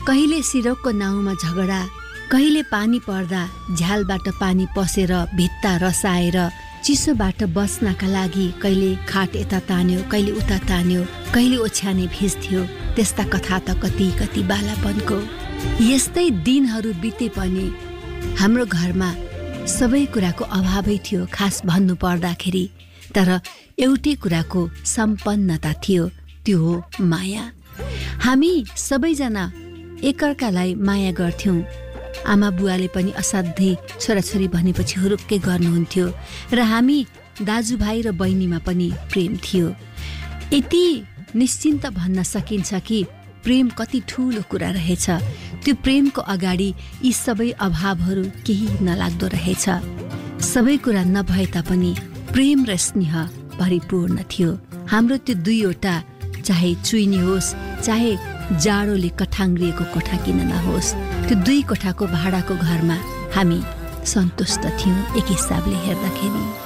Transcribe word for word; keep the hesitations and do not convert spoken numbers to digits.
कहिले सिरकको नाउँमा झगडा, कहिले पानी पर्दा झ्यालबाट पानी पसेर भित्ता रसाएर चिसोबाट बस्नका लागि कहिले खाट यता तान्यो, कहिले उता तान्यो, कहिले ओछ्याने भिज्थ्यो। त्यस्ता कथा त कति कति बालापनको। यस्तै दिनहरू बिते पनि हाम्रो घरमा सबै कुराको अभावै थियो खास भन्नु पर्दाखेरि। तर एउटै कुराको सम्पन्नता थियो, त्यो हो माया। हामी सबैजना एकअर्कालाई माया गर्थ्यौँ। आमा बुवाले पनि असाध्यै छोराछोरी भनेपछि हुरुक्कै गर्नुहुन्थ्यो र हामी दाजुभाइ र बहिनीमा पनि प्रेम थियो। यति निश्चिन्त भन्न सकिन्छ कि प्रेम कति ठुलो कुरा रहेछ। त्यो प्रेमको अगाडि यी सबै अभावहरू केही नलाग्दो रहेछ। सबै कुरा नभए तापनि प्रेम र स्नेह परिपूर्ण थियो। हाम्रो त्यो दुईवटा, चाहे चुइने होस् चाहे जाडोले कठाङ्ग्रिएको कोठा किन नहोस्, त्यो दुई कोठाको भाडाको घरमा हामी सन्तुष्ट थियौँ एक हिसाबले हेर्दाखेरि।